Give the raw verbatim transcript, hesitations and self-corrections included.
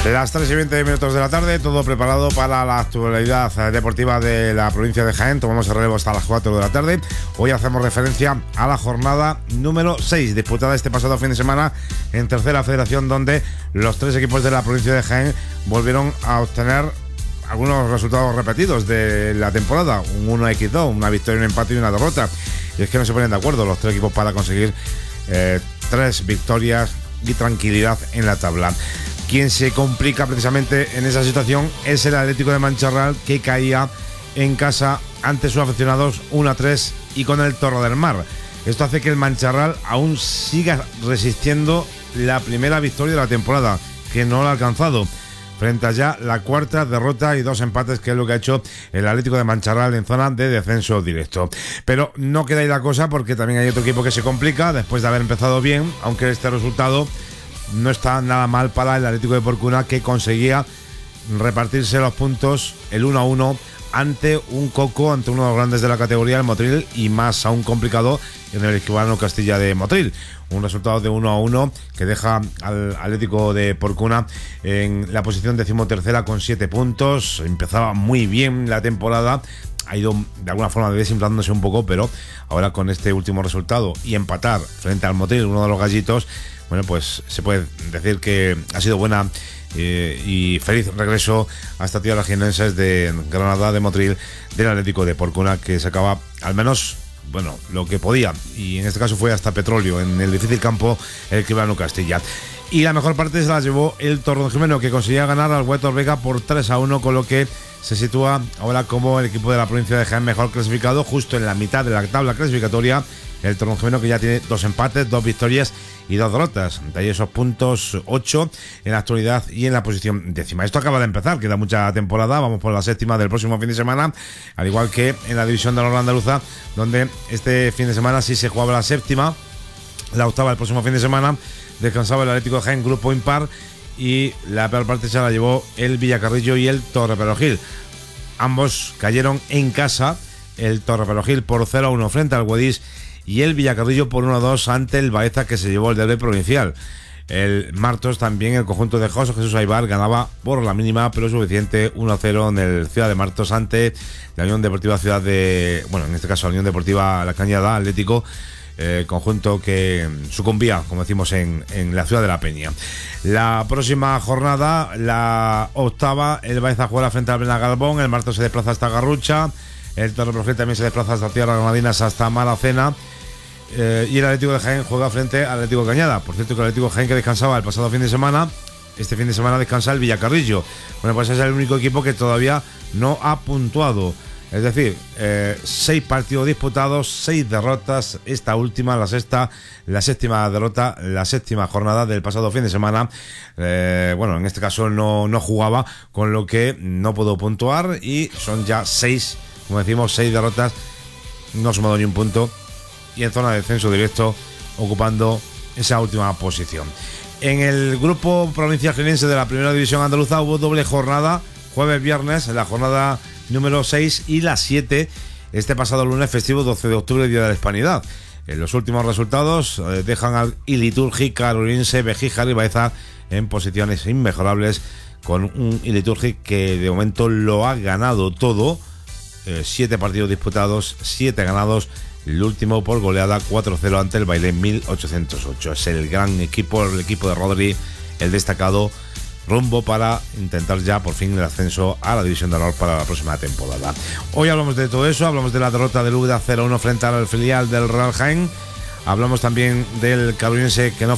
Las tres y veinte minutos de la tarde, todo preparado para la actualidad deportiva de la provincia de Jaén. Tomamos el relevo hasta las cuatro de la tarde. Hoy hacemos referencia a la jornada número seis, disputada este pasado fin de semana en Tercera Federación, donde los tres equipos de la provincia de Jaén volvieron a obtener algunos resultados repetidos de la temporada. Un uno a dos, una victoria, un empate y una derrota. Y es que no se ponen de acuerdo los tres equipos para conseguir eh, tres victorias y tranquilidad en la tabla. Quien se complica precisamente en esa situación es el Atlético de Mancharral, que caía en casa ante sus aficionados uno a tres y con el Torre del Mar. Esto hace que el Mancharral aún siga resistiendo la primera victoria de la temporada, que no lo ha alcanzado, frente a ya la cuarta derrota y dos empates, que es lo que ha hecho el Atlético de Mancharral en zona de descenso directo. Pero no queda ahí la cosa, porque también hay otro equipo que se complica después de haber empezado bien, aunque este resultado no está nada mal para el Atlético de Porcuna, que conseguía repartirse los puntos, el uno a uno, ante un Coco, ante uno de los grandes de la categoría, el Motril, y más aún complicado en el Escribano Castilla de Motril. Un resultado de uno a uno que deja al Atlético de Porcuna en la posición decimotercera con siete puntos. Empezaba muy bien la temporada, ha ido de alguna forma desinflándose un poco, pero ahora con este último resultado y empatar frente al Motril, uno de los gallitos, bueno, pues se puede decir que ha sido buena eh, y feliz regreso a esta tierra jienenses de Granada, de Motril, del Atlético de Porcuna, que sacaba al menos, bueno, lo que podía, y en este caso fue hasta petróleo en el difícil campo el Escribano Castilla. Y la mejor parte se la llevó el Torredonjimeno, que conseguía ganar al Huetor Vega por tres a uno, con lo que se sitúa ahora como el equipo de la provincia de Jaén mejor clasificado, justo en la mitad de la tabla clasificatoria. El Torredonjimeno, que ya tiene dos empates, dos victorias y dos derrotas. De ahí esos puntos, ocho en la actualidad y en la posición décima. Esto acaba de empezar, queda mucha temporada. Vamos por la séptima del próximo fin de semana, al igual que en la división de honor andaluza, donde este fin de semana sí se jugaba la séptima. La octava el próximo fin de semana descansaba el Atlético de Jaén, grupo impar, y la peor parte se la llevó el Villacarrillo y el Torreperogil. Ambos cayeron en casa, el Torreperogil por cero a uno frente al Guadix y el Villacarrillo por uno a dos ante el Baeza, que se llevó el derbi provincial. El Martos también, el conjunto de José Jesús Aybar, ganaba por la mínima pero suficiente, uno a cero en el Ciudad de Martos ante la Unión Deportiva Ciudad de... Bueno, en este caso la Unión Deportiva La Cañada Atlético, eh, conjunto que sucumbía, como decimos, en, en la Ciudad de la Peña. La próxima jornada, la octava, el Baeza juega frente al Benagalbón, el Martos se desplaza hasta Garrucha, el Torreperogil también se desplaza hasta Tierra Granadinas, hasta Maracena. Eh, y el Atlético de Jaén juega frente al Atlético de Cañada. Por cierto, que el Atlético de Jaén, que descansaba el pasado fin de semana, este fin de semana descansa el Villacarrillo. Bueno, pues es el único equipo que todavía no ha puntuado. Es decir, eh, seis partidos disputados, seis derrotas. Esta última, la sexta, la séptima derrota, la séptima jornada del pasado fin de semana. Eh, bueno, en este caso no, no jugaba, con lo que no pudo puntuar, y son ya seis, como decimos, seis derrotas, no ha sumado ni un punto, y en zona de descenso directo, ocupando esa última posición. En el grupo provincial jienense de la primera división andaluza hubo doble jornada, jueves-viernes, en la jornada número seis y la siete, este pasado lunes festivo doce de octubre, Día de la Hispanidad. En los últimos resultados eh, dejan al Iliturgi, Carolinense, Bejíjar y Baeza en posiciones inmejorables, con un Iliturgi que de momento lo ha ganado todo, eh, siete partidos disputados, siete ganados, el último por goleada cuatro cero ante el Bailén mil ochocientos ocho. Es el gran equipo, el equipo de Rodri, el destacado, rumbo para intentar ya por fin el ascenso a la División de Honor para la próxima temporada. Hoy hablamos de todo eso, hablamos de la derrota del Úbeda cero a uno frente al filial del Real Jaén, hablamos también del Carolinense, que no